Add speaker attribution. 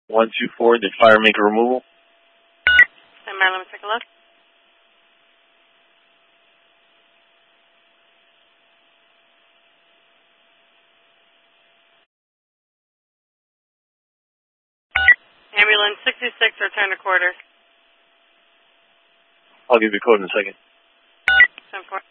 Speaker 1: 124, did fire make a removal?
Speaker 2: Stand by, let me take a look. Ambulance 66, return to quarters.
Speaker 1: I'll give you a code in a second.
Speaker 2: 10-4.